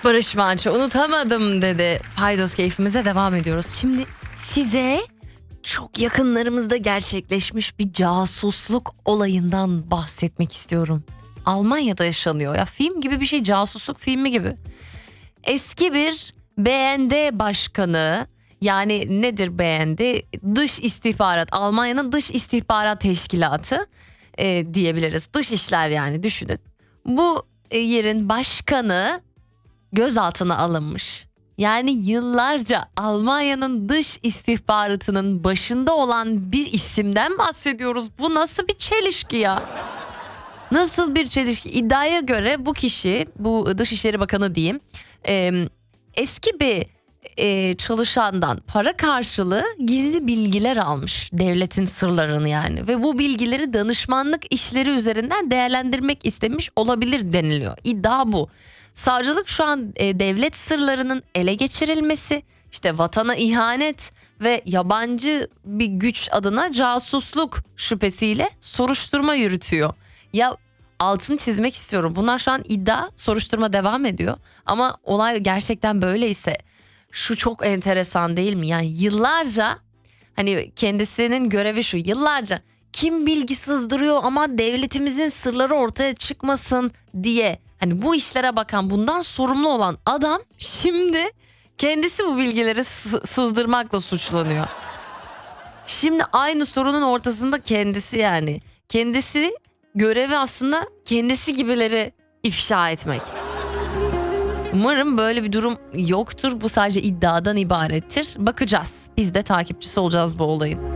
Barış Manço unutamadım dedi. Paydos keyfimize devam ediyoruz. Şimdi size çok yakınlarımızda gerçekleşmiş bir casusluk olayından bahsetmek istiyorum. Almanya'da yaşanıyor. Ya film gibi bir şey, casusluk filmi gibi. Eski bir BND başkanı, yani nedir BND? Dış istihbarat, Almanya'nın dış istihbarat teşkilatı diyebiliriz. Dış işler yani, düşünün. Bu yerin başkanı gözaltına alınmış. Yani yıllarca Almanya'nın dış istihbaratının başında olan bir isimden bahsediyoruz. Bu nasıl bir çelişki ya? Nasıl bir çelişki? İddiaya göre bu kişi, bu Dışişleri Bakanı diyeyim, eski bir çalışandan para karşılığı gizli bilgiler almış, devletin sırlarını yani, ve bu bilgileri danışmanlık işleri üzerinden değerlendirmek istemiş olabilir deniliyor. İddia bu. Savcılık şu an devlet sırlarının ele geçirilmesi, işte vatana ihanet ve yabancı bir güç adına casusluk şüphesiyle soruşturma yürütüyor. Ya altını çizmek istiyorum. Bunlar şu an iddia, soruşturma devam ediyor. Ama olay gerçekten böyleyse şu çok enteresan değil mi? Yani yıllarca, hani kendisinin görevi şu, yıllarca kim bilgi sızdırıyor ama devletimizin sırları ortaya çıkmasın diye, hani bu işlere bakan, bundan sorumlu olan adam şimdi kendisi bu bilgileri sızdırmakla suçlanıyor. Şimdi aynı sorunun ortasında kendisi, yani kendisi görevi aslında kendisi gibileri ifşa etmek. Umarım böyle bir durum yoktur. Bu sadece iddiadan ibarettir. Bakacağız. Biz de takipçisi olacağız bu olayın.